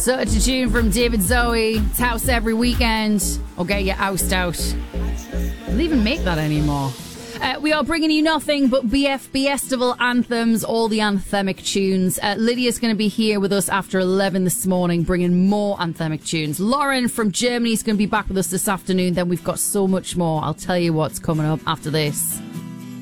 Such a tune from David Zoe. It's house every weekend. Or get your oust out. They'll even make that anymore. We are bringing you nothing but BFBestival anthems, all the anthemic tunes. Lydia's going to be here with us after 11 this morning, bringing more anthemic tunes. Lauren from Germany is going to be back with us this afternoon. Then we've got so much more. I'll tell you what's coming up after this.